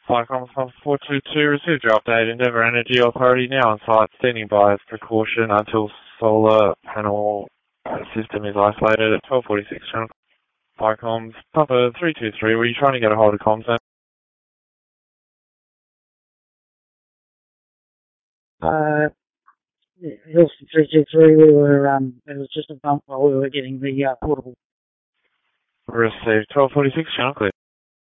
Viacom 422, received your update. Endeavour Energy Authority now on site, standing by as precaution until solar panel system is isolated at 1246 channel. Viacom's Papa 323, were you trying to get a hold of comms then? Hilson 323, we were, it was just a bump while we were getting the portable. Received 1246 channel clear.